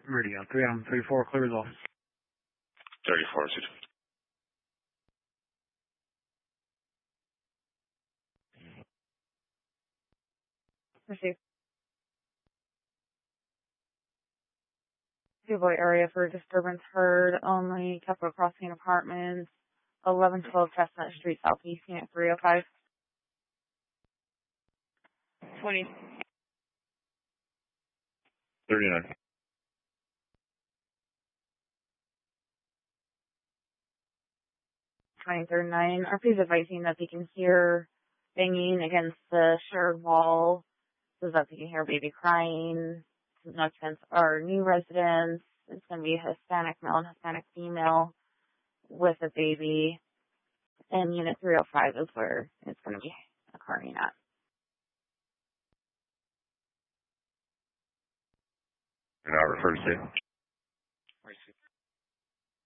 Meridian 334 clears off. 34, suit. Receive. Boy area for disturbance heard only. Capital Crossing Apartments, 1112 Chestnut Street Southeast, Unit 305. 20. 39. RP is advising that they can hear banging against the shared wall, so that they can hear baby crying. No occupants are new residents. It's going to be a Hispanic male and Hispanic female with a baby. And Unit 305 is where it's going to be occurring at. You're not referred to.